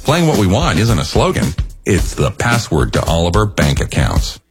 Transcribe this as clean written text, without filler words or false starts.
Playing what we want isn't a slogan. It's the password to all of our bank accounts.